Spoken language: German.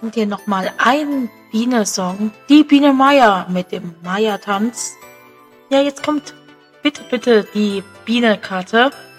kommt hier nochmal ein Biene-Song. Die Biene Meier mit dem Meier-Tanz. Ja, jetzt kommt bitte die Biene-Karte.